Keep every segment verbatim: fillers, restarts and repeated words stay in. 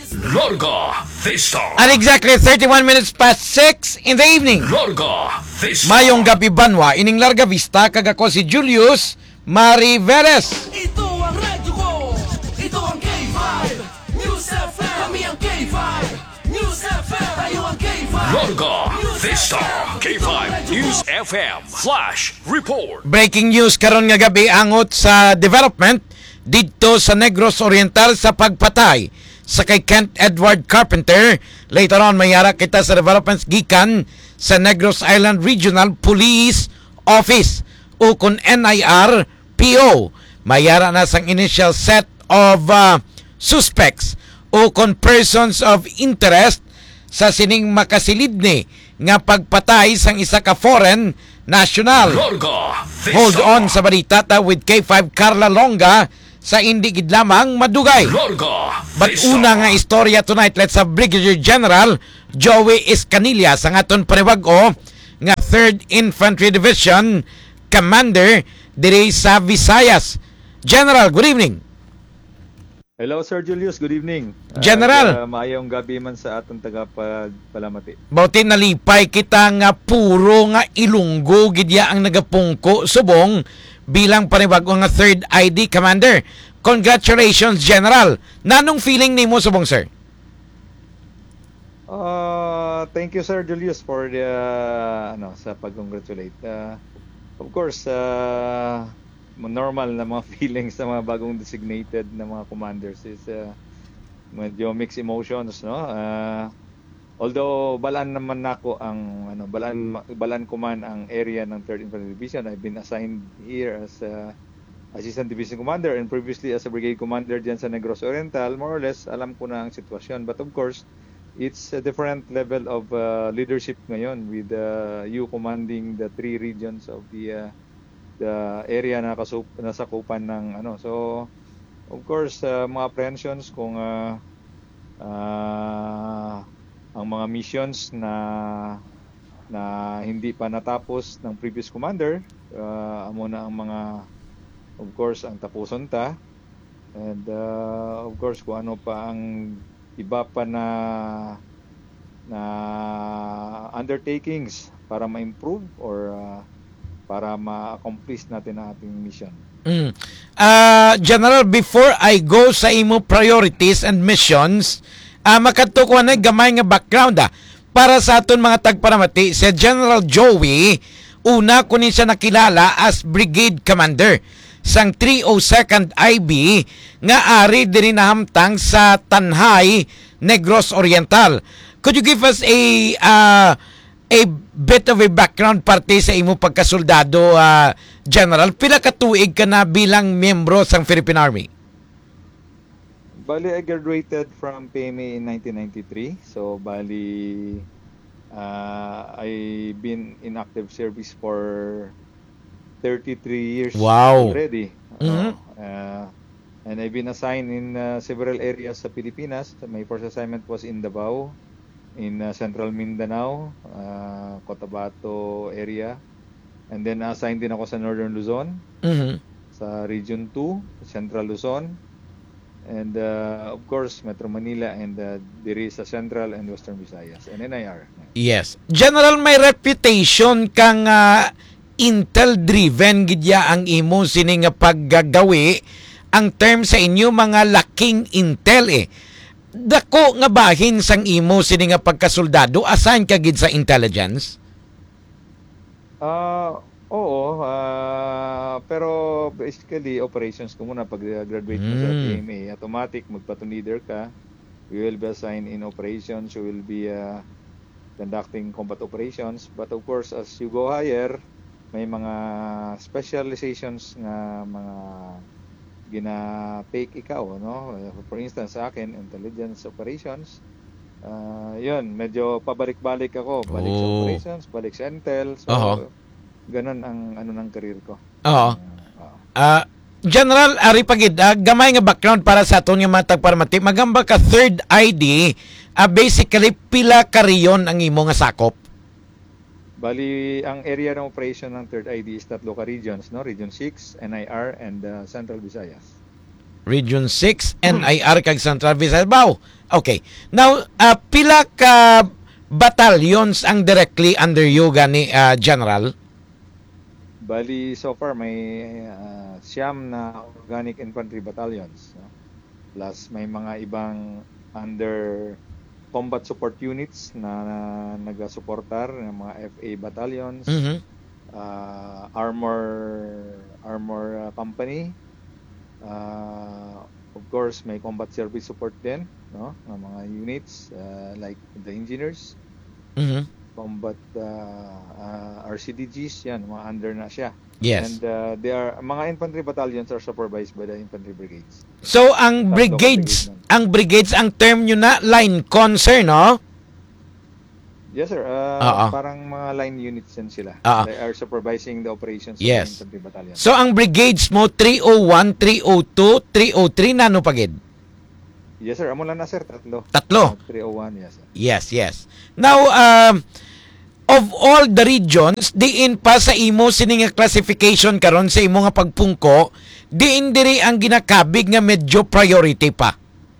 Larga Vista. At exactly thirty-one minutes past six in the evening. Larga Vista. Mayong gabi banwa, ining Larga Vista, kagako si Julius Mari Veres. Ito ang radyo ko, ito ang K five News F M, kami ang K five News F M, tayo ang K five Larga Vista. K five News F M Flash Report. Breaking news karon nga gabi angot sa development dito sa Negros Oriental sa pagpatay sa kay Kent Edward Carpenter. Later on, mayara kita sa developments gikan sa Negros Island Regional Police Office o kun N I R P O. Mayara na sang initial set of uh, suspects o kun persons of interest sa sining makasilidni nga pagpatay sang isa ka foreign national. Larga Vista. Hold on sa balita ta with K five Carla Longa sa hindi gid lamang madugay. Larga But Vista. una nga istorya tonight, let's have Brigadier General Joey Escanilla sa aton paniwag-o nga third Infantry Division Commander diri sa Visayas. General, good evening. Hello Sir Julius, good evening. General. Uh, maayong gabi man sa atong taga-palamati. Bautin nalipay kita nga puro nga Ilunggo gidya ang nagapungko subong bilang paniwag-o nga third I D Commander. Congratulations, General. Nanong feeling nimo subong, sir? Uh, thank you Sir Julius for the uh, ano sa pag-congratulate. Uh, of course, uh, normal na mga feelings sa mga bagong designated na mga commanders is uh, medyo mixed emotions, no? Uh, although balaan naman nako ang ano balaan balaan ko man ang area ng third Infantry Division. I've been assigned here as uh, Assistant Division Commander and previously as a Brigade Commander diyan sa Negros Oriental. More or less alam ko na ang sitwasyon, but of course it's a different level of uh, leadership ngayon with uh, you commanding the three regions of the uh, the area na kasup nasakupan ng ano. So of course uh, mga apprehensions kung uh, uh, ang mga missions na na hindi pa natapos ng previous commander, uh, amo na ang mga of course ang tapuson ta, and uh, of course kung ano pa ang iba pa na na undertakings para ma-improve or uh, para ma-accomplish natin ang ating mission. Mm. Uh, General, before I go sa imo priorities and missions, uh, makadto ko na gamay nga background ah. Para sa aton mga tagparamati, si General Joey, una ko ni siya nakilala as Brigade Commander sang three oh second I B nga ari diri nahamtang sa Tanhay, Negros Oriental. Could you give us a uh, a bit of a background parte sa imo pagkasoldado, uh, General? Pila ka tuig ka na bilang miyembro sang Philippine Army? Bali, I graduated from P M A in nineteen ninety-three. So, bali, uh, I've been in active service for thirty-three years Wow. already. Mhm. Uh, and I've been assigned in uh, several areas sa Pilipinas. My first assignment was in Davao, in uh, Central Mindanao, uh, Cotabato area. And then assigned din ako sa Northern Luzon, Mhm. sa Region two, Central Luzon. And uh, of course, Metro Manila and uh, diri sa Central and Western Visayas and N I R. Yes. General, may reputation kang uh, intel-driven gidya ang imo sining nga paggagawi ang term sa inyo mga laking intel eh. Dako nga bahin sang imo sining nga pagkasoldado, assign ka gid sa intelligence? Ah, oo, ah, pero basically operations ko muna pag uh, graduate mo sa Mm. P M A, automatic magplatoon leader ka. You will be assigned in operations, you will be uh, conducting combat operations, but of course as you go higher, may mga specializations nga mga gina-take ikaw, no? For instance, sa akin, intelligence operations. Uh, yun, medyo pabalik-balik ako. Balik sa Oh. operations, balik sa intel. So, Oho. ganun ang ano ng career ko. Oo. Uh, oo. Ah, General, ari pagid, ah, gamay nga background para sa aton nga mga tagparamati. Magamba ka third I D, ah, basically pila ka riyon ang imo nga sakop? Bali, ang area ng operation ng third I D is tatlo ka regions, no? Region six, N I R, and uh, Central Visayas. Region six, N I R kag Central Visayas. Baw, Okay. Now, uh, pila ka battalions ang directly under you gani uh, General? Bali, so far may uh, siyam na organic infantry battalions. No? Plus may mga ibang under combat support units na, na nagasuportar ng mga F A battalions, Mhm. uh, armor armor uh, company. Uh, of course, may combat service support din, no? Ng mga units uh, like the engineers, Mhm. combat uh, uh, R C D Gs, yan, mga under na siya. Yes. And uh, they are mga infantry battalions are supervised by the infantry brigades. So ang Tatlo brigades, brigade ang brigades ang term nyo na line concern, no? Yes, sir. Uh, Oo. parang mga line units din sila. Oo. They are supervising the operations Yes. of the infantry battalion. So ang brigades mo three oh one, three oh two, three oh three nano pagid? Yes, sir. Amo lang na, sir. Tatlo. Tatlo. Uh, three oh one, yes, sir. Yes, yes. Now, um, of all the regions, diin pa sa imo sini nga classification karon sa imo nga pagpungko, diin diri ang ginakabig nga medyo priority pa.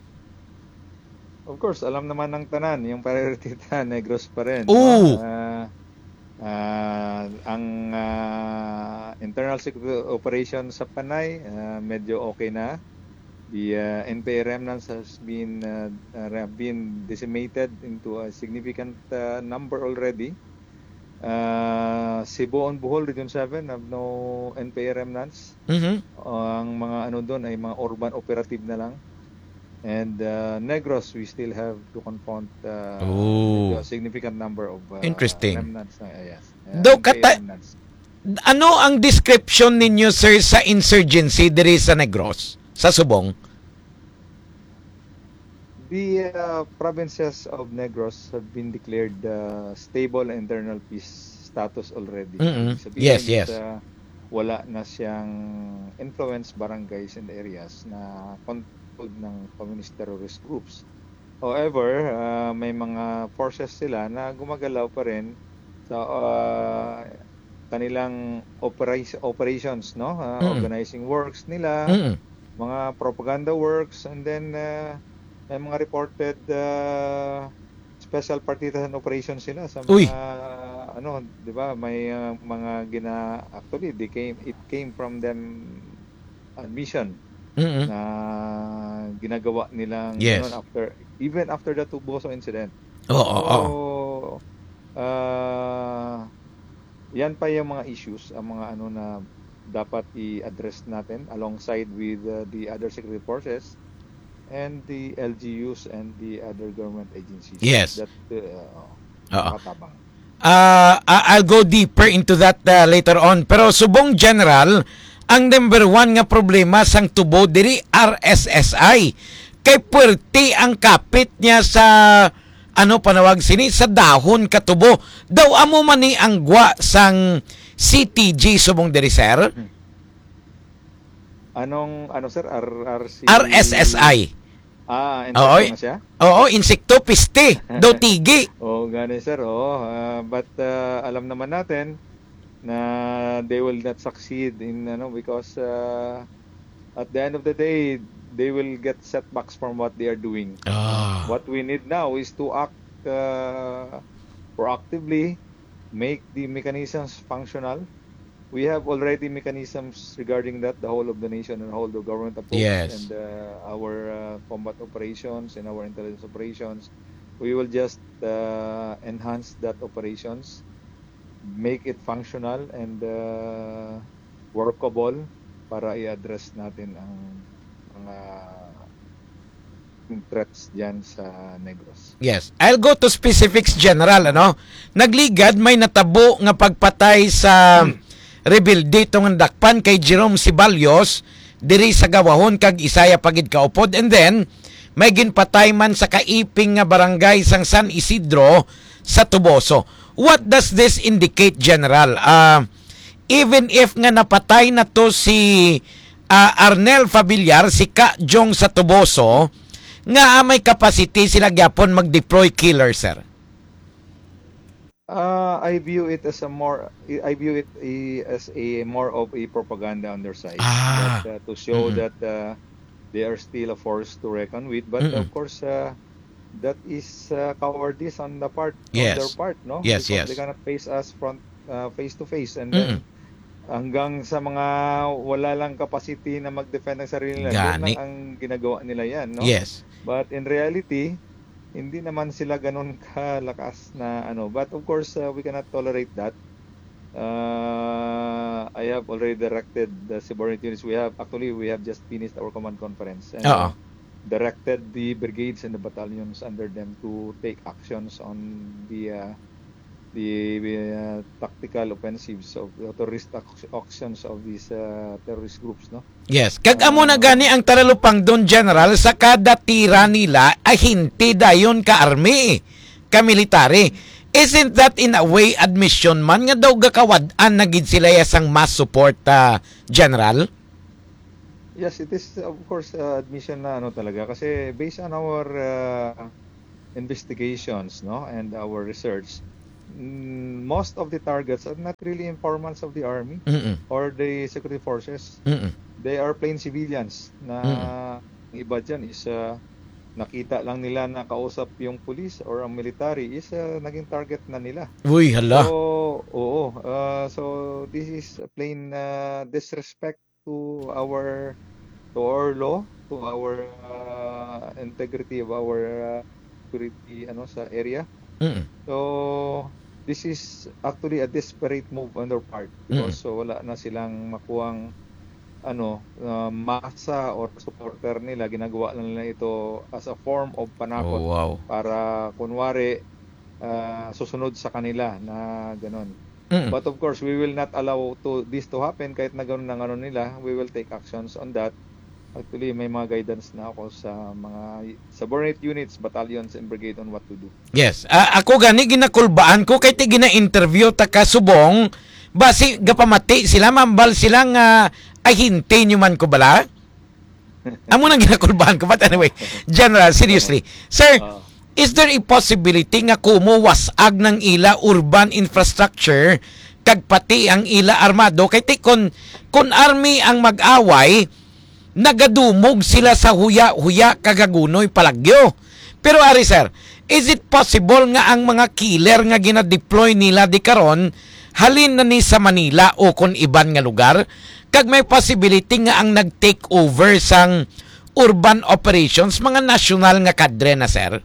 Of course, alam naman ng tanan, yung priority ta, Negros pa rin. Oo. No? Uh, uh, ang uh, internal security operation sa Panay, uh, medyo okay na. The uh, N P A remnants has been uh, uh, been decimated into a significant uh, number already. Uh, Cebu and Bohol Region seven have no N P A remnants. Mhm. Ang mga ano doon ay mga urban operative na lang. And uh, Negros, we still have to confront uh, Oh. a significant number of uh, Interesting. remnants. Uh, yes. Uh, Daw N P A kata- remnants. Ano ang description ninyo sir sa insurgency diri sa Negros, sa Subong? The uh, provinces of Negros have been declared uh, stable internal peace status already. Mm-mm. Ibig sabihin Yes, is, yes. uh, wala na siyang influence barangays and areas na controlled ng communist terrorist groups. However, uh, may mga forces sila na gumagalaw pa rin sa uh, kanilang opera- operations, no? Uh, Mm-mm. organizing works nila, Mm. mga propaganda works, and then uh, may mga reported uh, special partisan operations sila sa mga Uy. ano, 'di ba? May uh, mga gina actually they came it came from them admission Mm. na ginagawa nilang Yes. ganun after even after the Tuboso incident. Oo, oo, oo. So, uh, yan pa yung mga issues, ang mga ano na dapat i-address natin alongside with uh, the other security forces and the L G Us and the other government agencies. Yes. That uh, Oo. nakatabang. Uh, I- I'll go deeper into that uh, later on. Pero subong general, ang number one nga problema sang tubo diri R S S I. Kay puwerte ang kapit niya sa ano panawag sini sa dahon katubo. Daw amo man ni ang gwa sang C T G subong diri sir. Anong ano sir R R C R S S I. Ah, Oo. insekto na siya? Oo, insekto piste, daw tigi. Oo, gani sir. Oo, ah, but uh, alam naman natin na they will not succeed in ano because uh, at the end of the day they will get setbacks from what they are doing. Ah. What we need now is to act uh, proactively, make the mechanisms functional. We have already mechanisms regarding that, the whole of the nation and whole of the government approach Yes. and uh, our uh, combat operations and our intelligence operations. We will just uh, enhance that operations, make it functional and uh, workable para i-address natin ang mga threats dyan sa Negros. Yes. I'll go to specifics general ano. Nagligad may natabo nga pagpatay sa rebelde tong dakpan kay Jerome Sibalyos diri sa Gawahon kag Isaya pagid kaupod and then may ginpatay man sa kaiping nga barangay sang San Isidro sa Tuboso. What does this indicate, General? Uh, even if nga napatay na to si uh, Arnel Fabillar, si Ka Jong sa Tuboso, nga may capacity sila gyapon mag-deploy killer, sir. Uh, I view it as a more I view it a, as a more of a propaganda on their side Ah. that, uh, to show Mm-mm. that uh, they are still a force to reckon with. But Mm-mm. of course, uh, that is uh, cowardice on the part Yes. on their part, no? Yes, Because yes. they cannot face us front uh, face to face, and then hanggang sa mga wala lang capacity na mag-defend ng sarili nila, doon Gani. lang ang ginagawa nila yan, no? Yes. But in reality, hindi naman sila ganun kalakas na ano. But of course, uh, we cannot tolerate that. Uh, I have already directed the subordinate units. We have actually we have just finished our command conference and Oo. uh, directed the brigades and the battalions under them to take actions on the uh, the uh, tactical offensives of the terrorist ac- actions of these uh, terrorist groups, no? Yes. Kag amo na gani ang Taralupang Don General sa kada tira nila ay hindi dayon ka army, ka military. Isn't that in a way admission man nga daw gakawad-an na gid sila yasang mass support, uh, General? Yes, it is of course uh, admission na ano talaga kasi based on our uh, investigations, no, and our research, mm, most of the targets are not really informants of the army Mm-mm. or the security forces. Mm-mm. They are plain civilians na iba dyan is uh, nakita lang nila na kausap yung police or ang military is uh, naging target na nila. Uy, hala. So, oo. Uh, so, this is a plain uh, disrespect to our to our law, to our uh, integrity of our uh, security ano sa area. Mm-mm. So, this is actually a desperate move on their part because so wala na silang makuhang ano uh, masa or supporter nila, ginagawa lang nila ito as a form of panakot Oh, wow. para kunwari uh, susunod sa kanila na ganon. Mm-mm. But of course, we will not allow to this to happen kahit na ganon ang ano nila. We will take actions on that. Actually, may mga guidance na ako sa mga subordinate units, battalions, and brigade on what to do. Yes. Ah, ako gani ginakulbaan ko kay ti gina-interview ta ka subong basi gapamati sila mambal sila nga ay hinte nyo man ko bala. Amo nang ginakulbaan ko. But anyway, General, seriously. Sir, Uh, is there a possibility nga kumo wasag ng ila urban infrastructure kag pati ang ila armado kay ti kon kun army ang mag-away nagadumog sila sa huya-huya kagagunoy palagyo. Pero ari sir, is it possible nga ang mga killer nga gina-deploy nila di karon halin na ni sa Manila o kon iban nga lugar kag may possibility nga ang nag-take over sang urban operations mga national nga kadre na sir?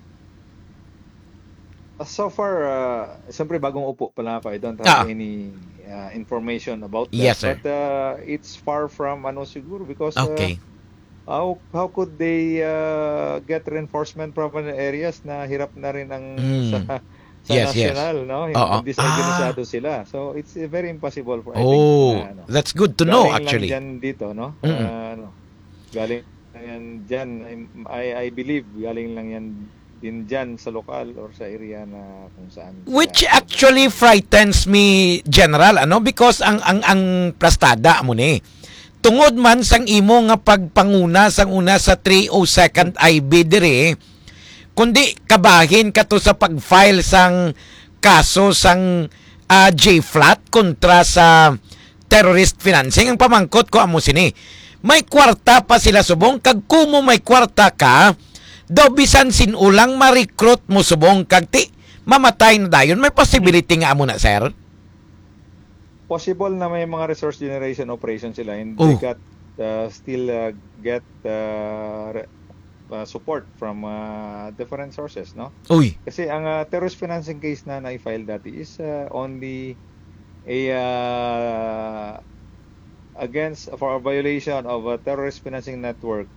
so far, uh, siyempre bagong upo pa lang ako. I don't Ah. have any uh, information about that. Yes, sir. But uh, it's far from ano siguro because uh, Okay. how how could they uh, get reinforcement from other areas na hirap na rin ang Mm. sa, sa Yes, yes. national, no? Oo. Hindi disorganisado sila. So it's uh, very impossible for I Oh, think, na, ano. that's good to know Galing actually. lang dyan dito, no? Mm-mm. Uh, ano, galing lang yan dyan. I, I believe galing lang yan din dyan sa lokal or sa area na kung saan. Which sila- actually frightens me, General, ano? Because ang ang ang plastada mo ni. Tungod man sang imo nga pagpanguna sang una sa three oh second I B dire, kundi kabahin ka to sa pag-file sang kaso sang ah, J-Flat kontra sa terrorist financing. Ang pamangkot ko amo sini. May kwarta pa sila subong kag kumo may kwarta ka, daw bisan sinulang ma-recruit mo subong kag ti mamatay na dayon. May possibility nga amo na sir. Possible na may mga resource generation operation sila and Oh. they got uh, still uh, get uh, re- uh, support from uh, different sources, no? Uy. Kasi ang uh, terrorist financing case na na-file dati is uh, only a uh, against for a violation of a terrorist financing network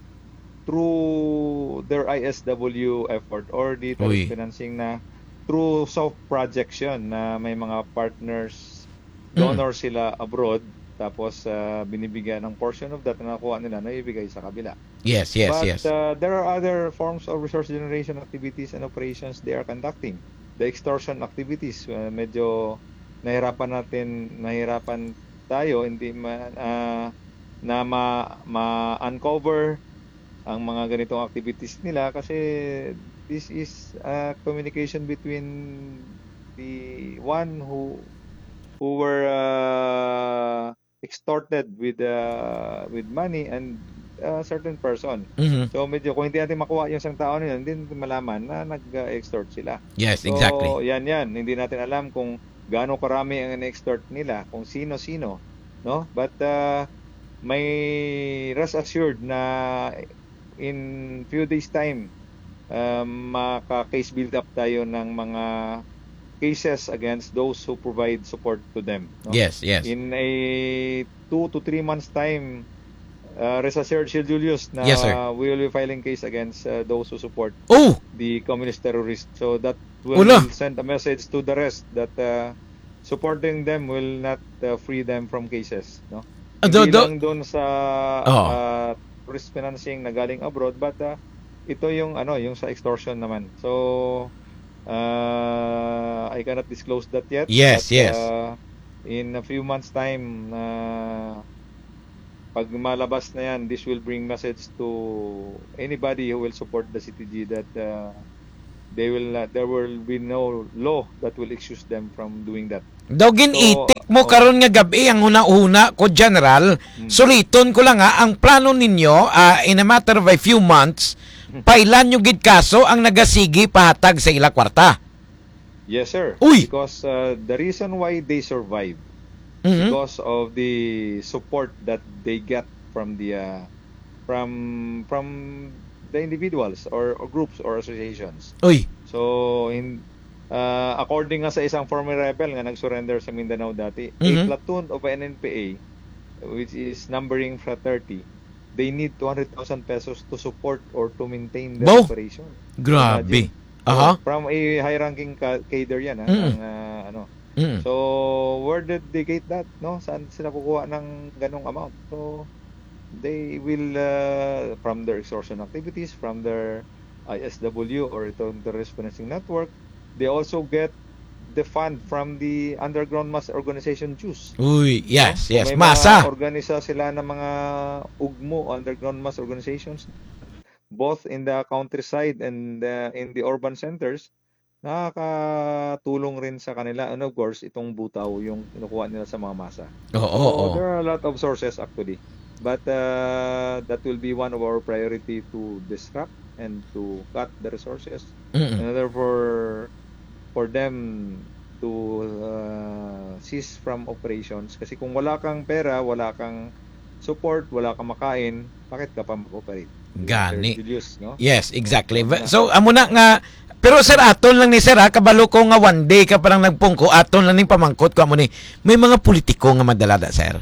through their I S W effort or the terrorist Uy. financing na through soft projection na may mga partners, donors sila abroad tapos uh, binibigyan ng portion of that na nakuha nila na ibigay sa kabila. Yes, yes, But yes. uh, there are other forms of resource generation activities and operations they are conducting. The extortion activities, uh, medyo nahirapan natin, nahirapan tayo hindi ma, uh, na ma, ma-uncover ang mga ganitong activities nila kasi this is uh, communication between the one who who were uh, extorted with uh, with money and a certain person. Mhm. So medyo kung hindi natin makuha yung isang tao na yun, hindi natin malaman na nag-extort sila. Yes, So exactly. yan yan, hindi natin alam kung gaano karami ang in-extort nila, kung sino-sino, no? But uh, may rest assured na in few days time um, maka-case build up tayo ng mga cases against those who provide support to them. No? Yes, yes. In a two to three months time, uh, rest assured, Sir Julius, na Yes, sir. we will be filing case against uh, those who support Oh, the communist terrorists. So that will Ula. send a message to the rest that uh, supporting them will not uh, free them from cases. No? Ah, do- Hindi do- lang doon sa Oo. uh, tourist financing na galing abroad, but uh, ito yung ano, yung sa extortion naman. So uh, I cannot disclose that yet. Yes, but, yes. Uh, in a few months time, uh, pag malabas na yan, this will bring message to anybody who will support the C T G that uh, they will not, there will be no law that will excuse them from doing that. daw ginitik mo oh. karon nga gabi ang una-una ko, General. Hmm. Suliton ko lang ha, ang plano ninyo ah, in a matter of a few months, pailan nyo gid kaso ang nagasigi pahatag sa ila kwarta. Yes, sir. Uy! Because uh, the reason why they survive Mhm. because of the support that they get from the uh, from from the individuals or, or groups or associations. Uy, So in uh, according nga sa isang former rebel nga nag-surrender sa Mindanao dati, Mhm. a platoon of N N P A, which is numbering fra thirty, they need two hundred thousand pesos to support or to maintain the Bo! operation. grabe. Imagine. Aha. So, from a high-ranking ca- cadre yan, ha? Mm. Ang, uh, ano. Mm. So, where did they get that? No? Saan sila kukuha ng ganong amount? So, they will, uh, from their extortion activities, from their I S W or itong terrorist financing network, they also get the fund from the underground mass organization Jews. Uy, yes, No? yes. May Masa. mga organisa sila ng mga ugmo, underground mass organizations, both in the countryside and uh, in the urban centers, nakakatulong rin sa kanila. And of course, itong butaw yung kinukuha nila sa mga masa. Oo, So, oo. there are a lot of sources actually. But uh, that will be one of our priority to disrupt and to cut the resources. Mm-mm. In order for for them to uh, cease from operations. Kasi kung wala kang pera, wala kang support, wala kang makain, bakit ka pa mag-operate? Gani. Sir Julius, no? Yes, exactly. V- So, amo na nga, pero sir, aton lang ni sir ha, kabalo ko nga one day ka parang nagpungko, aton lang ning pamangkot ko amo ni, may mga politiko nga madalada, sir.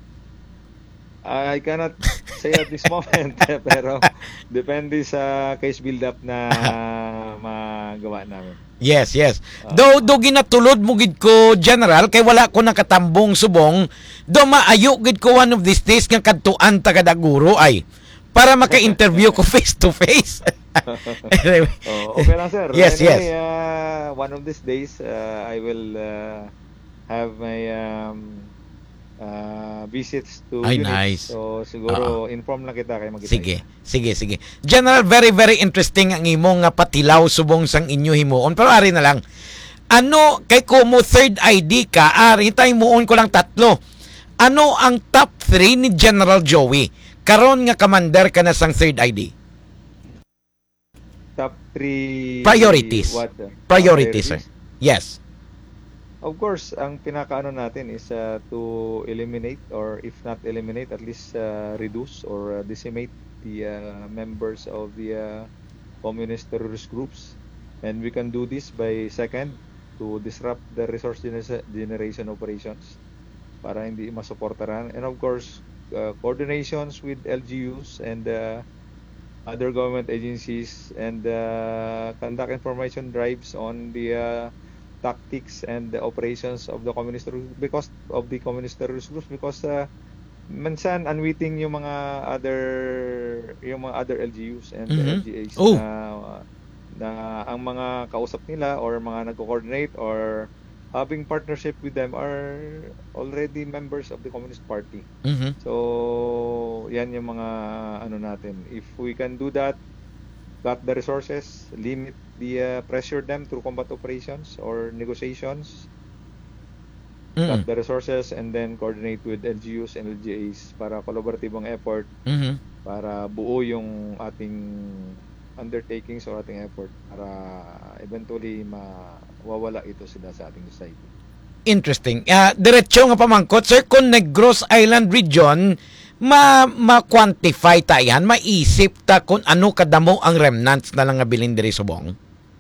I cannot say at this moment, pero depende sa case build-up na magawa namin. Yes, yes. Do do ginatulod mo gid ko, General, kay wala ko nakatambong subong, do maayo gid ko one of these days nga kadtuan ta kada guro ay para maka-interview ko face to face. Anyway. Oh, okay lang, sir. Yes, anyway, yes. Uh, one of these days, uh, I will uh, have my um, uh, visits to Ay, units. nice. So, siguro, inform lang kita kayo magkita. Sige, sige, sige. General, very, very interesting ang imong nga patilaw subong sang inyo himuon. Pero ari na lang. Ano, kay ko mo third I D ka, ari tayo muon ko lang tatlo. Ano ang top three ni General Joey? Karon nga commander ka na sang third I D. Top three... Priorities. What? uh, Priorities, sir. Yes. Of course, ang pinakaano natin is uh, to eliminate or if not eliminate, at least uh, reduce or uh, decimate the uh, members of the uh, communist terrorist groups. And we can do this by second, to disrupt the resource gener- generation operations para hindi masuportaran. And of course, uh, coordinations with L G Us and uh, other government agencies and uh, conduct information drives on the uh, tactics and the operations of the communist terrorist because of the communist terrorist groups because uh, minsan unwitting yung mga other yung mga other L G Us and Mhm. the L G As Oh. na, na ang mga kausap nila or mga nagko-coordinate or having partnership with them are already members of the Communist Party. Mhm. So, yan yung mga ano natin. If we can do that, cut the resources, limit the uh, pressure them through combat operations or negotiations, cut Mhm. the resources and then coordinate with L G Us and L G As para collaborative ang effort. Mhm. para buo yung ating undertakings or ating effort para eventually mawawala ito sila sa ating society. Interesting. Uh, diretso nga pamangkot, sir, kung Negros Island region, ma ma-quantify ta yan, maisip ta kung ano kadamo ang remnants na lang nga bilin diri subong?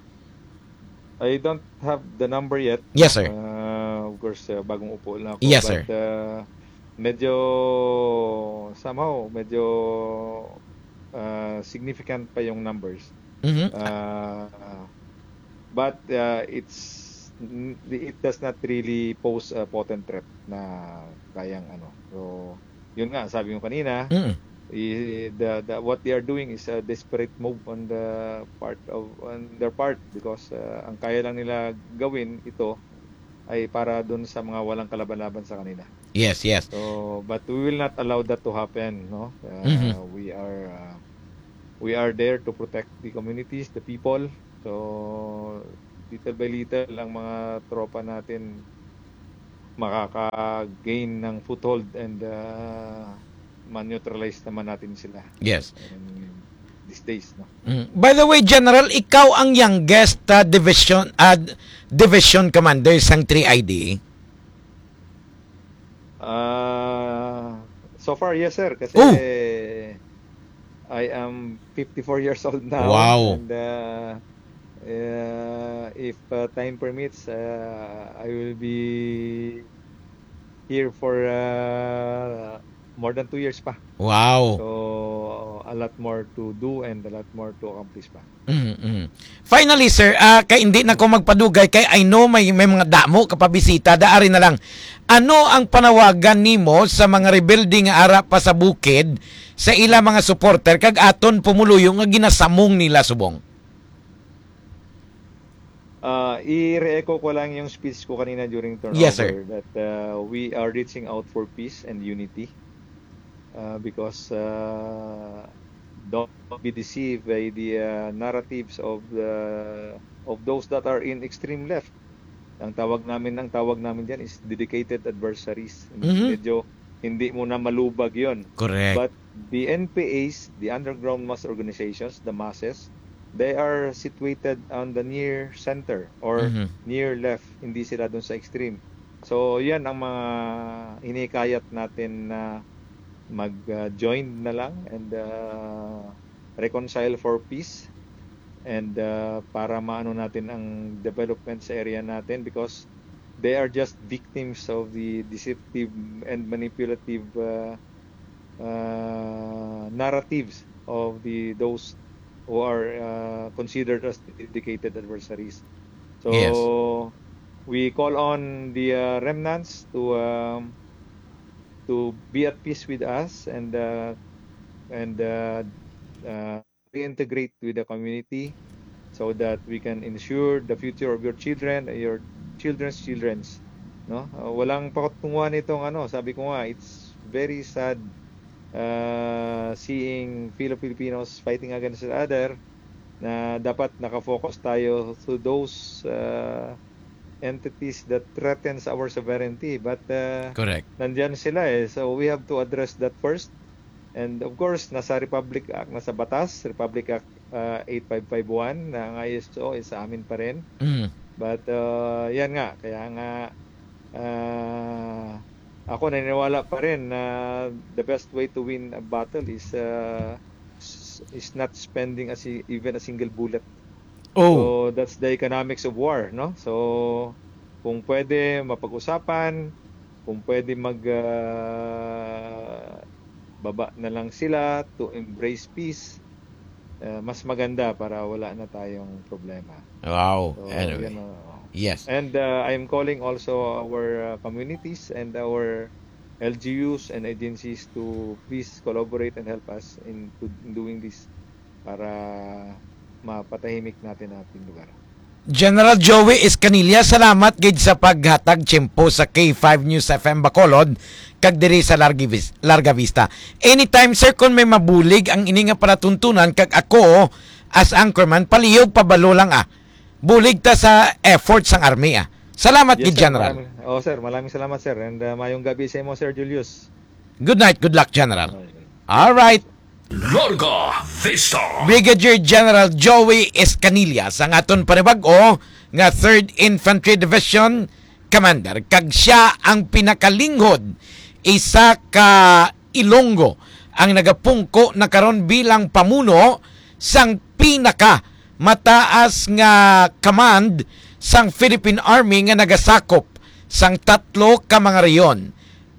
I don't have the number yet. Yes, sir. Uh, of course, uh, bagong upo lang ako. Yes, but, sir. Uh, medyo, somehow, medyo uh, significant pa yung numbers. Mhm. Uh, but uh, it's it does not really pose a potent threat na kayang ano. So, yun nga, sabi mo kanina, Mm. i- the, the what they are doing is a desperate move on the part of on their part because uh, ang kaya lang nila gawin ito ay para dun sa mga walang kalaban-laban sa kanila. Yes, yes. So, but we will not allow that to happen, no? Uh, Mhm. We are uh, we are there to protect the communities, the people. So, little by little ang mga tropa natin makaka-gain ng foothold and uh, man-neutralize naman natin sila Yes. in these days, no? Mm. By the way, General, ikaw ang youngest uh, division uh, division commander sang three I D. Uh, so far, yes, sir. Kasi Oh. I am fifty-four years old now. Wow. And uh, uh, if uh, time permits, uh, I will be here for uh, more than two years pa. Wow. So, a lot more to do and a lot more to accomplish pa. Mm-hmm. Finally, sir, ah, kay hindi na ko magpadugay kay I know may may mga damo kapabisita, daari na lang. Ano ang panawagan nimo sa mga rebuilding nga ara pa sa bukid sa ila mga supporter kag aton pumuluyo nga ginasamong nila subong? Uh, i-re-echo ko lang yung speech ko kanina during turnover Yes, sir. that uh, we are reaching out for peace and unity uh, because uh, don't be deceived by the uh, narratives of the of those that are in extreme left. Ang tawag namin ang tawag namin diyan is dedicated adversaries. Mhm. Medyo hindi mo na malubag 'yon. Correct. But the N P As, the underground mass organizations, the masses, they are situated on the near center or Mhm. near left, hindi sila doon sa extreme. So, yan ang mga hinikayat natin na mag-join na lang and uh, reconcile for peace and uh, para maano natin ang development sa area natin because they are just victims of the deceptive and manipulative uh, uh, narratives of the those who are uh, considered as dedicated adversaries. So Yes. we call on the uh, remnants to um, to be at peace with us and uh, and uh, uh, reintegrate with the community so that we can ensure the future of your children and your children's children's, no? Uh, walang pakutunguhan itong ano, sabi ko nga, it's very sad uh, seeing Filo-Filipinos fighting against each other na dapat nakafocus tayo to those uh, entities that threatens our sovereignty but uh, Correct. nandyan sila eh, so we have to address that first and of course nasa Republic Act, nasa batas Republic Act uh, eighty-five fifty-one na ang I S O is sa amin pa rin Mm. but uh, yan nga kaya nga uh, ako naniniwala pa rin na the best way to win a battle is uh, s- is not spending a si- even a single bullet. Oh. So that's the economics of war, no? So kung pwede mapag-usapan, kung pwede mag uh, baba na lang sila to embrace peace, uh, mas maganda para wala na tayong problema. Wow. So, Anyway. yan, uh, Yes. and uh, I am calling also our uh, communities and our L G Us and agencies to please collaborate and help us in, to, in doing this para mapatahimik natin ang ating lugar. General Joey Escanilla, salamat gid sa paghatag tiyempo sa K five News F M Bacolod kag diri sa Larga Vis- Larga Vista. Anytime sir kung may mabulig ang ini nga palatuntunan kag ako as anchorman palihog pabalo lang ah. Bulig ta sa effort sang army ah. Salamat gid sir, General. maraming- oh sir, maraming salamat sir and uh, mayong gabi sa imo Sir Julius. Good night, good luck General. All right. Larga Vista. Brigadier General Joey Escanillas ang aton panibag-o nga third Infantry Division Commander. Kag siya ang pinakalinghod isa ka Ilonggo ang nagapungko na karon bilang pamuno sang pinaka mataas nga command sang Philippine Army nga nagasakop sang tatlo ka mga reyon.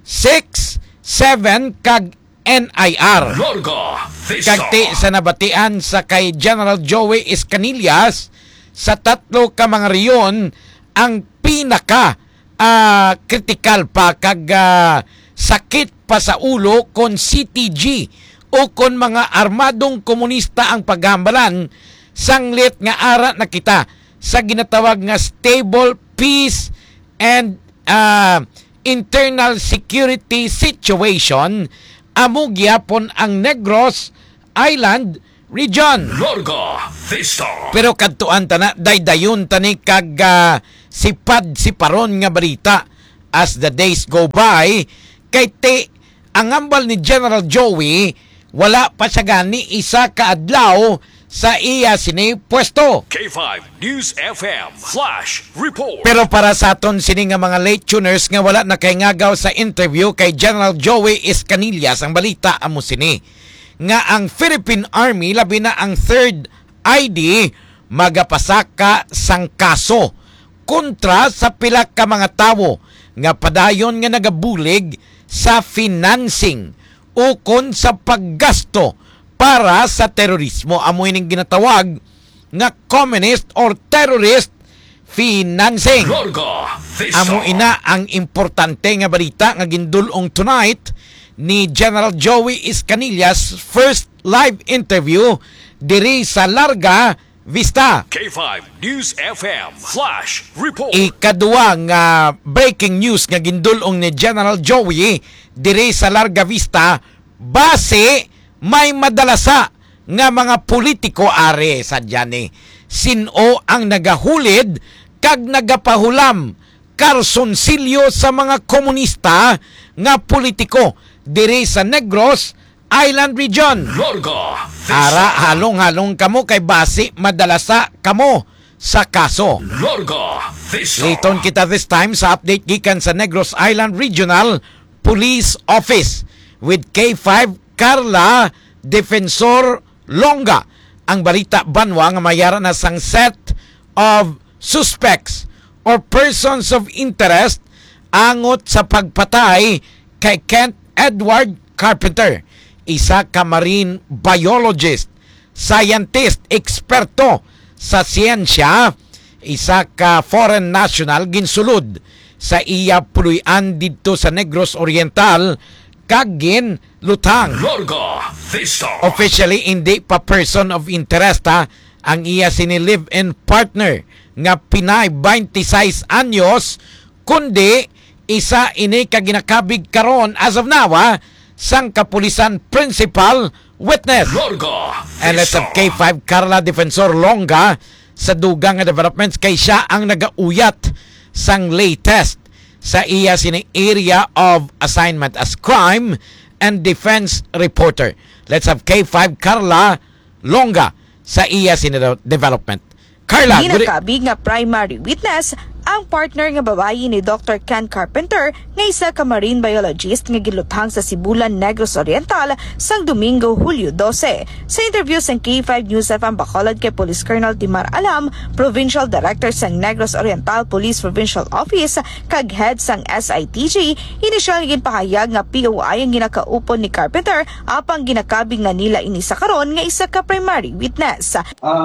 six, seven kag N I R. Larga Vista. Kagti sa nabatian sa kay General Joey Escanillas sa tatlo ka mga reyon ang pinaka uh, critical pa kag uh, sakit pa sa ulo kon C T G o kon mga armadong komunista ang paghambalan sanglit nga ara na kita sa ginatawag nga stable peace and uh, internal security situation amo gyapon ang Negros Island region. Larga Vista. Pero kadtuan tana daydayon tani kag uh, sipad siparon nga balita as the days go by kay te ang ambal ni General Joey wala pa siya gani isa ka adlaw sa iya sini pwesto. K five News F M Flash Report. Pero para sa aton sini nga mga late tuners nga wala na kay ngagaw sa interview kay General Joey Escanillas ang balita amo sini nga ang Philippine Army labi na ang third I D magapasaka sang kaso kontra sa pila ka mga tawo nga padayon nga nagabulig sa financing o kon sa paggasto para sa terorismo. Amo ining ginatawag nga communist or terrorist financing. Larga Vista. Amo ina ang importante nga balita nga gindulong tonight ni General Joey Escanillas first live interview diri sa Larga Vista. K five News F M Flash Report. Ikaduwa nga breaking news nga gindulong ni General Joey diri sa Larga Vista base may madalasa nga mga politiko are sa dyan eh. Sino ang nagahulid kag nagapahulam karsunsilyo sa mga komunista nga politiko diri sa Negros Island region. Larga Vista. Ara halong-halong kamo kay base madalasa kamo sa kaso. Larga Vista. Liton kita this time sa update gikan sa Negros Island Regional Police Office with K five Carla Defensor Longa. Ang balita banwa nga mayara na sang set of suspects or persons of interest angot sa pagpatay kay Kent Edward Carpenter, isa ka marine biologist, scientist, eksperto sa siyensya, isa ka foreign national ginsulod sa iya puluyan dito sa Negros Oriental kagin lutang. Larga Vista. Officially hindi pa person of interest ha, ang iya sini live-in partner nga Pinay twenty-six anyos kundi isa ini ka ginakabig karon as of now ha, sang kapulisan principal witness. Larga Vista. And let's have K five Carla Defensor Longa sa dugang nga developments kay siya ang nagauyat sang latest sa iya sini area of assignment as crime and defense reporter. Let's have K five Carla Longa sa iya sini development. Carla, good Ginakabig nga primary witness ang partner nga babayi ni Doctor Ken Carpenter nga isa ka marine biologist nga giluthang sa Sibulan, Negros Oriental sang Domingo, Hulyo twelve. Sa interview sang K five News F M Bacolod kay Police Colonel Timar Alam, Provincial Director sang Negros Oriental Police Provincial Office kag head sang S I T G, inisyal ginpahayag nga P O I ang ginakaupon ni Carpenter apang ginakabig nga nila ini sa karon nga isa ka primary witness.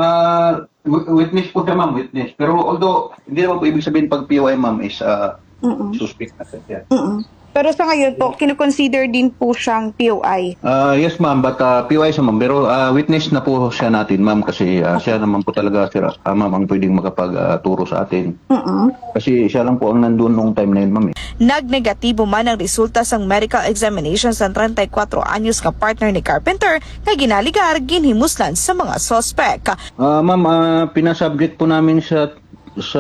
Ah, uh, witness po siya, ma'am, witness. Pero although, hindi naman po ibig sabihin pag P O I, ma'am, is uh, suspect na siya. Mm-mm. Pero sa ngayon po, kino-consider din po siyang P O I. Uh, yes, ma'am, but uh, P O I siya, ma'am. Pero uh, witness na po siya natin, ma'am, kasi uh, siya naman po talaga, sir, uh, ma'am, ang pwedeng makapag-turo uh, sa atin. Mm-mm. Kasi siya lang po ang nandun nung time na yun, ma'am. Eh. Nagnegatibo man ang resulta sang medical examination sa thirty-four anyos ka partner ni Carpenter nga ginaligar ginhimuslan sa mga sospek. Uh, ma'am, uh, pinasubject po namin siya sa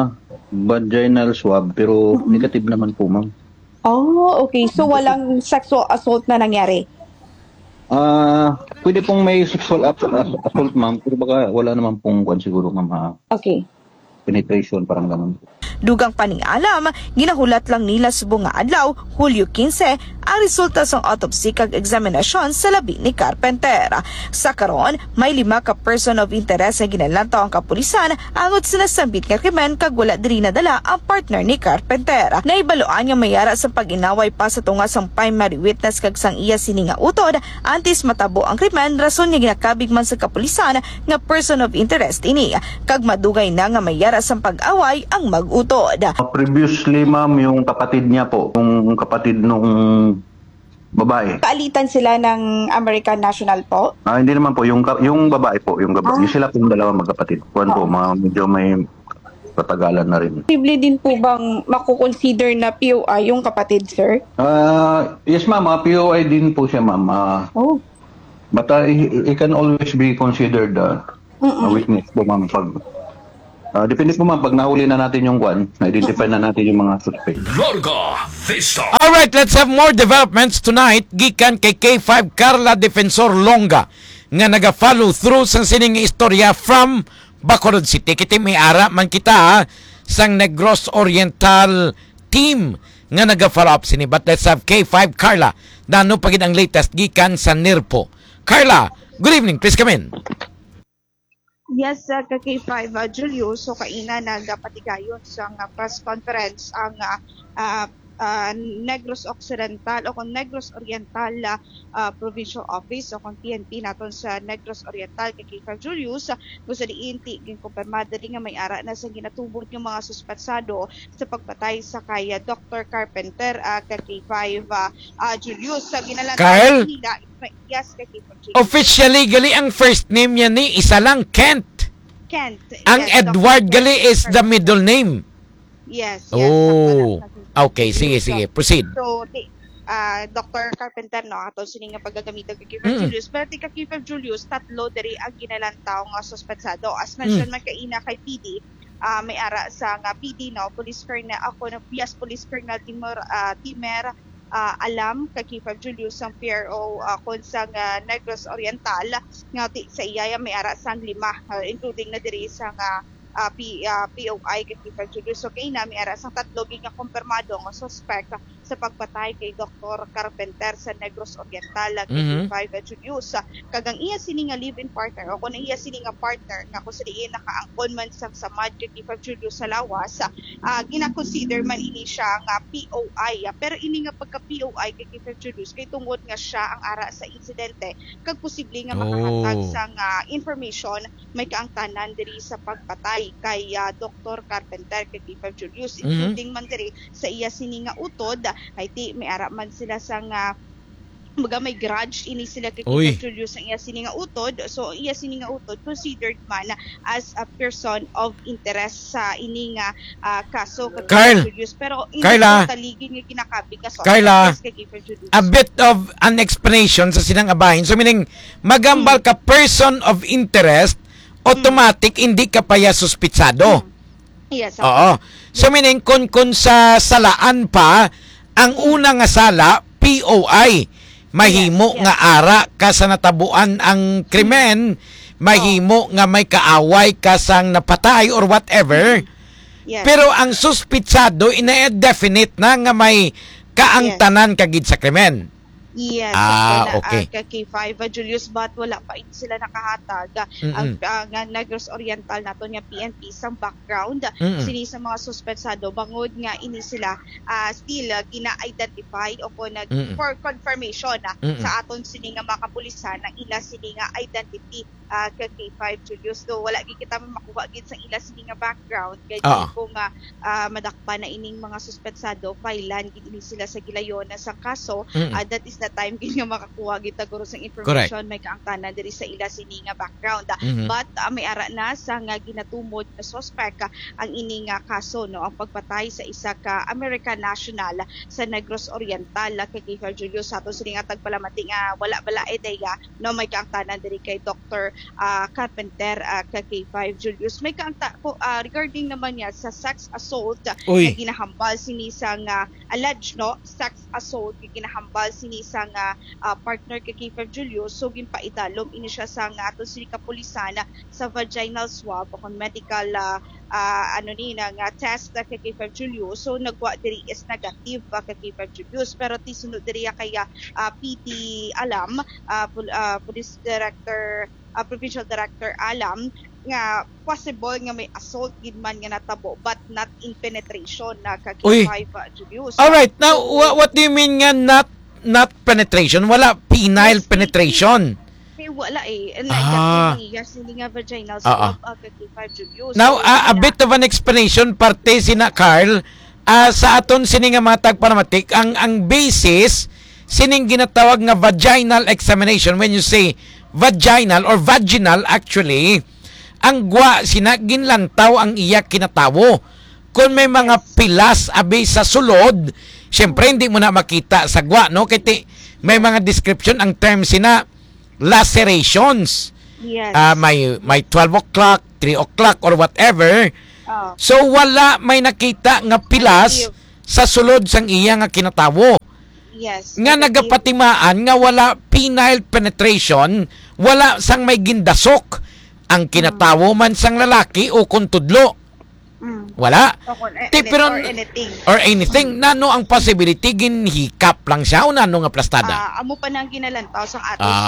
vaginal swab, pero mm-hmm. negative naman po, ma'am. Oh, okay. So walang sexual assault na nangyari? Ah, pwede pong may sexual assault, assault ma'am, pero baka wala naman pong kwan siguro ma'am, ah, Okay. penetration, parang ganun. Dugang paningalam, ginahulat lang nila subong nga adlaw, Hulyo quince, ang resulta sa autopsy kag examinasyon sa labi ni Carpenter. Sa karon, may lima ka person of interest nga ginalantaw ang kapulisan angot sinasambit nga krimen kag wala diri nadala ang partner ni Carpenter. Naibaloan nga mayara sa pag-inaway pa sa tunga sang primary witness kag sang iya sini nga utod antes matabo ang krimen rason nga ginakabig man sa kapulisan nga person of interest ini kag madugay na nga mayara sang pag-away ang mag-utod. Previously ma'am, yung kapatid niya po, yung kapatid nung babae. Kaalitan sila ng American National po? Ah, hindi naman po, yung ka- yung babae po, yung babae. Yung sila pong dalawa magkapatid. Kuwan po, mga medyo may katagalan na rin. Posible din po bang makukonsider na P O I yung kapatid, sir? Ah, yes ma'am, ah, P O I din po siya ma'am. Ah, Oh. but ah, it, it can always be considered ah, a witness po ma'am. Pag, ah, depende po ma'am, pag nahuli na natin yung kwan, na-identify na natin yung mga suspect. Larga Vista. Alright, let's have more developments tonight. Gikan kay K five Carla Defensor Longa nga naga-follow through sa sining istorya from Bacolod City. Kiti may ara man kita ha, sang Negros Oriental team nga naga-follow up sini. But let's have K five Carla na ano pagid ang latest gikan sa Nirpo. Carla, good evening. Please come in. Yes, uh, ka K five uh, Julius, so kaina nagapatigayon sa nga press conference ang uh, uh, uh, Negros Occidental o kung Negros Oriental uh, uh, Provincial Office o kung P N P naton sa Negros Oriental ka K five Julius, uh, gusto diinti ging kumpirmada rin nga may ara na sa ginatubod yung mga suspetsado sa pagpatay sa kay uh, Doctor Carpenter uh, ka K five uh, uh, Julius sa ginalantaw Kyle? nila. Yes, ka K five Julius. Officially, gali ang first name niya ni isa lang, Kent. Kent. Ang yes, Edward Doctor gali is the Carpenter. middle name. Yes, yes. Oh, Ang pala- okay. Sige, sige. Proceed. So, ti- ah, Doctor Carpenter, no, ato sining nga paggagamit ng K five Mm. Julius. Pero ti ka K five Julius, tatlo diri ang ginalantaw nga suspetsado. As mentioned, man kaina kay P D, ah, may ara sa nga P D, no, Police Colonel, ako na P S Police Colonel Timor, ah, Timer, ah, alam ka K five Julius ang P R O uh, kon sa nga Negros Oriental nga ti, sa iyaya may ara sang lima, ah, including na diri sa nga uh, P, uh, P O I kay K five Julius. So kay nami ara sang tatlo nga kumpirmado nga suspect uh, sa pagpatay kay Doctor Carpenter sa Negros Oriental kay Mhm. K five Julius. Uh, kagang iya sini nga live-in partner o kung iya sini nga partner nga kung sila iya nakaangkon man sa samad kay K five Julius sa lawas, uh, gina-consider man ini siya nga P O I. Uh, pero ini nga pagka P O I kay K five Julius kay tungod nga siya ang ara sa insidente kag posible nga makahatag Oh. sa nga information may kaangtanan diri sa pagpatay kay uh, Doctor Carpenter kay K five Julius, Mhm. including man diri sa iya sini nga utod ay ti may ara man sila sa nga baga may grudge ini sila kay K Uy. five Julius ang iya sini nga utod. So iya sini nga utod considered man as a person of interest sa ini nga ah, kaso kay K Kyle. five Julius, pero hindi Kyla. taligin nga kinakabi kaso Kyla. kay K five Julius. A bit of an explanation sa sinang abahin. So meaning, magambal ka person of interest, automatic hindi ka pa ya suspitsado. Yes. Oo. So meaning, kung, kung sa salaan pa, ang una nga sala, P O I, mahimo Yes, yes. nga ara ka sa natabuan ang krimen, mahimo nga may kaaway ka sang napatay or whatever. Yes. Pero ang suspitsado, ina-definite na nga may kaangtanan kagid sa krimen. Yes, Ah, ako na, okay. ah, kay K five uh, Julius, but wala pa hindi sila nakahatag ah, ang Mm-mm. ah, nga Negros Oriental nato nga P N P sa background Mm-mm. sini sa mga suspetsado bangod nga ini sila ah, still ah, gina-identify o kung nag Mm-mm. for confirmation ah, Mm-mm. sa aton sini nga mga kapulisan ang ila sini nga identity ah, kay K five Julius. Do wala gid kita makuha gid sa ila sini nga background kay Ah. kung nga ah, madakpan na ining mga suspetsado filean gid ini sila sa gilayon sa kaso. Mm-mm. Uh, that is the time gid nga makakuha gid taguro sa information may kaangtanan diri sa ila sini nga background. Ah, Mhm. But uh, may ara na sa nga ginatumod na suspect ah, ang ini nga kaso no ang pagpatay sa isa ka American national sa Negros Oriental ah, kay K five Julius sa ato sini nga tagpalamati nga wala bala ideya no may kaangtanan diri kay Doctor ah, Carpenter ah, kay K five Julius. May kaangta ko ah, regarding naman niya sa sex assault ah, Uy. na ginahambal sini sa nga alleged no sex assault nga ginahambal sini isang uh, uh, partner kay K five Julius, so ginpaidalom ini siya sa nga aton sini kapulisan sa vaginal swab o medical uh, uh, ano ni nga uh, test uh, kay K five Julius. So nagwa diri is negative uh, kay K five Julius, pero ti sunod diri kay uh, P D Alam, uh, pol- uh, Police Director, uh, Provincial Director Alam, nga possible nga may assault gid man nga natabo but not in penetration na kay K five uh, Julius. All right, now what, what do you mean nga not not penetration? Wala penile penetration. Eh, wala eh. And Ah. like, yes, hindi nga vaginal Ah, ah. swab uh, kay K five Julius. Now So, a, a yun bit of an explanation parte sina Carl ah, sa aton sini nga matag panamatik ang ang basis sining ginatawag nga vaginal examination. When you say vaginal or vaginal, actually ang gwa sina ginlantaw ang iya kinatawo. Kung may mga pilas abi sa sulod, syempre hindi mo na makita sa gwa, no? Kaya may mga description ang term sina lacerations. Yes. Ah, may may twelve o'clock, three o'clock or whatever. Oh. So wala may nakita nga pilas sa sulod sang iya nga kinatawo. Yes. Nga nagapatimaan nga wala penile penetration, wala sang may gindasok ang kinatawo man sang lalaki o kung tudlo. Mm. Wala. O kung, eh, Ti, pero- or anything. Or anything, nano ang possibility ginhikap lang siya o nano nga plastada? Ah, amo pa nang ginalantaw sa ato Ah,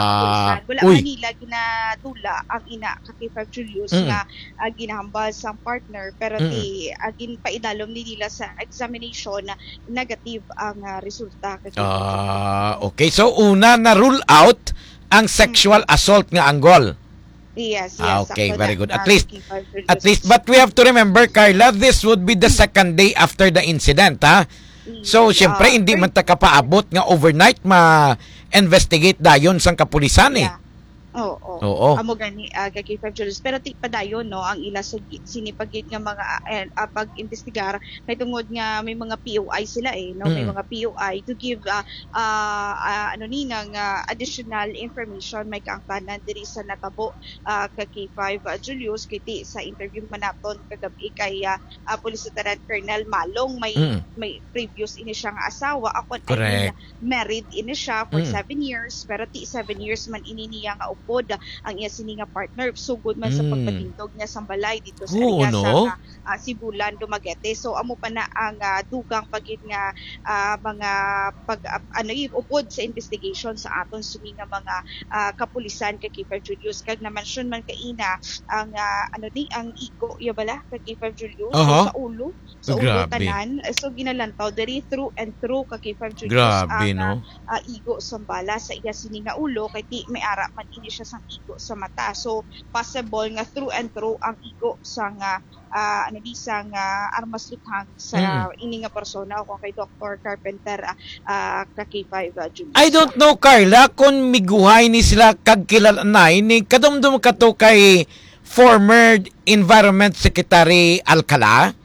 sa wala uy. Manila ginadula ang ina ka K five Julius Mm. nga uh, ginahambal sang partner, pero Mm. ti uh, ginpaidalom ni nila sa examination na negative ang uh, resulta kay K five Julius. Ah, okay. So una na rule out ang sexual assault nga anggol. Yes, yes. Ah, okay, ako very na, good. At uh, least K five Julius. At least, but we have to remember, Carla, this would be the second day after the incident, ha? So, syempre, Ah, hindi per- man ta kapaabot nga overnight ma-investigate dayon sang kapulisan, eh. Yeah. Oo, oo. Oo. Amo gani uh, kay K five Julius, pero ti padayon no ang ila sa gi- sinipagit nga mga uh, uh, pag-investigar kay tungod nga may mga P O I sila eh no, may Mm. mga P O I to give uh, uh, uh, ano ni nang uh, additional information may kaangkanan diri sa natabo uh, kay K five uh, Julius kay ti sa interview man naton kagabi kay uh, uh, Police Lieutenant Colonel Malong may Mm. may previous ini siya nga asawa ako Correct. married ini siya for Mm. seven years pero ti seven years man ini niya nga upod ang iya sini nga partner sugod man sa Mm. pagpatindog niya sa balay dito sa Oo, area no? sa uh, Sibulan, Dumaguete. So amo pa na ang uh, dugang pagid nga uh, mga pag uh, ano yung upod sa investigation sa aton sini nga mga uh, kapulisan kay K five Julius kag na mention man kaina ang uh, ano ni ang igo ya bala kay K five Julius Aha. so, sa ulo sa ulo Grabe. tanan. So ginalantaw diri through and through kay K five Julius Grabe, ang, no? uh, igo sa bala sa iya sini nga ulo kay ti may ara man ini siya sang igo sa mata. So possible nga through and through ang igo sa nga uh, ano di sang uh, armas luthang sa ini nga persona o kung kay Doctor Carpenter uh, uh, ka K five uh, Julius. I don't know, Carla, kung miguhay ni sila kagkilalnay ni kadumdum ka to kay former Environment Secretary Alcala.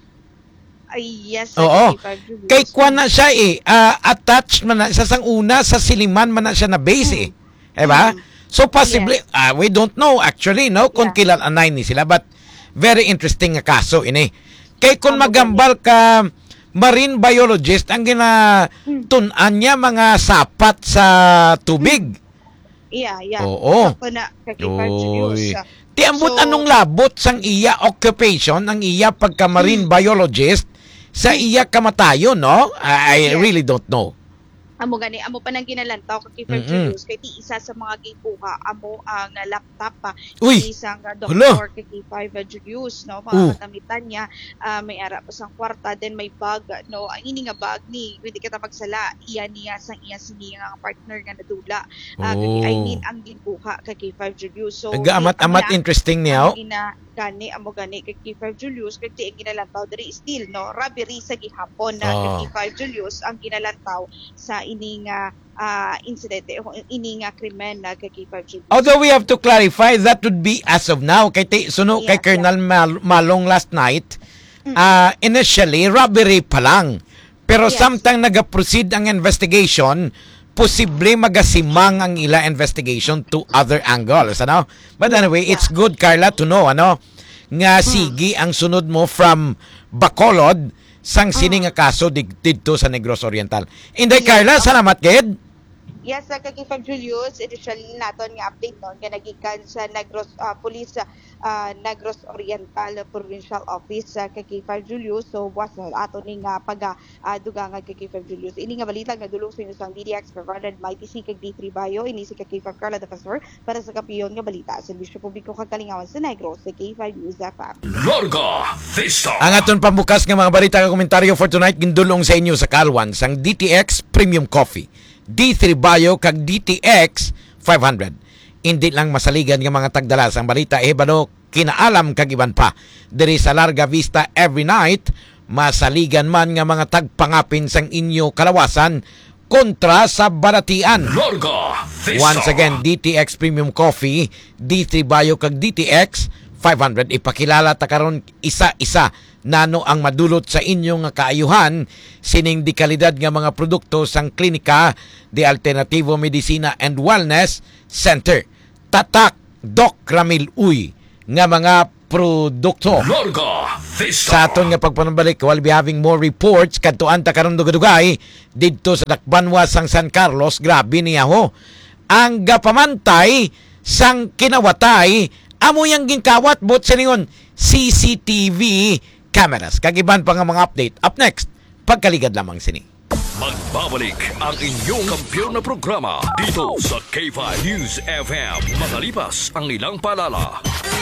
Ay, yes, Oo. K five Julius. Kay kuan na siya eh, ah, attached man na, sa sang una, sa Siliman man na siya na base eh. Diba? So possibly, ah, we don't know actually, no, kung Yeah. kilalanay ni sila, but very interesting nga kaso ini. Kay kung Tama magambal ka marine biologist, ang ginatunan niya mga sapat sa tubig. Yeah, yeah. Oo. Sakto na kay K five Julius. Oy. uh, Ti ambot So- anong labot sang iya occupation, ang iya pagka marine biologist sa iya kamatayon, no? I, I Yes. really don't know. Amo gani amo pa nang ginalantaw kay K five Mm-mm. Julius kay ti isa sa mga gibuha amo ang uh, laptop pa Uy! isang uh, Hala! doktor kay K five uh, Julius no Uh. mga katamitan niya uh, may ara pa sang kwarta then may bag no ang ini nga bag ni pwede kita magsala iya niya sang iya sini nga partner nga nadula uh, Oh. I mean ang gibuha kay K five Julius so Nag-amat-amat ang- interesting niya, oh. ang ina gani amo gani kay K five Julius kay ti ginalantaw diri still no robbery sa gihapon na Oh. kay K five Julius ang ginalantaw sa ini nga ah, insidente o ini nga krimen na kay K five Julius. Although we have to clarify, that would be as of now. Kay ti, suno kay Yeah, Colonel Mal- Malong last night, ah, initially, robbery pa lang. Pero Yes. samtang nag-proceed ang investigation, posible magasimang ang ila investigation to other angles, ano? But anyway, it's good, Carla, to know, ano? Nga sige ang sunod mo from Bacolod sang sini nga kaso dig- didto sa Negros Oriental. Inday, Carla, salamat, Ged. Yes, sa kay Fab Julius, initially naton nga update nun, nga nagikan sa Negros uh, Police uh, Negros Oriental Provincial Office sa uh, kay Fab Julius. So, buwas na ato ning uh, pag-duga nga kay Fab Julius. Ini nga balita nga dulong sa inyo sa D D X provided by T C kag D three Bayo, ini si kay Fab Carla Defensor para sa kapiyon nga balita. Serbisyo publiko kakalingawan sa Negros sa K five News F M. Larga Vista. Ang aton pambukas nga mga balita ka komentaryo for tonight gindulong sa inyo sa Kalwan sang D T X Premium Coffee, D three Bayo kag D T X five hundred. Hindi lang masaligan nga mga tagdalas ang balita ehbalo kinaalam kag iban pa. Diri sa Larga Vista every night masaligan man nga mga tagpangapin sang inyo kalawasan kontra sa baratian. Larga Vista. Once again, D T X Premium Coffee, D three Bayo kag D T X five hundred. Ipakilala ta karon isa-isa nano ang madulot sa inyong nga kaayuhan sining di kalidad nga mga produkto sang klinika de Alternativo Medicina and Wellness Center. Tatak Doc Ramil Uy nga mga produkto. Larga Vista. Sa aton nga pagpanabalik, we'll be having more reports kadtuan ta karon dugay didto sa Dakbanwa sang San Carlos. Grabe niya ho. Ang gapamantay sang kinawatay amo yang ginkawat bot sa ningon C C T V cameras. Kagiban pa nga mga update. Up next, pagkaligad lamang sini. Magbabalik ang inyong kampiyon na programa dito sa K five News F M. Makalipas ang ilang paalala.